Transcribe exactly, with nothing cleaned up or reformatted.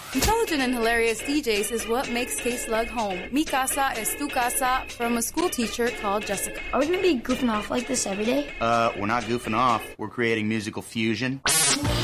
Intelligent and hilarious D Js is what makes K-Slug home. Mi casa es tu casa from a school teacher called Jessica. Are we going to be goofing off like this every day? Uh, we're not goofing off. We're creating musical fusion.